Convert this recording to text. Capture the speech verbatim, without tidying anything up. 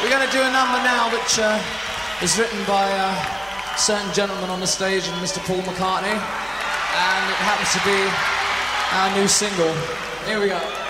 We're going to do a number now which uh, is written by a certain gentleman on the stage, Mister Paul McCartney, and it happens to be our new single. Here we go.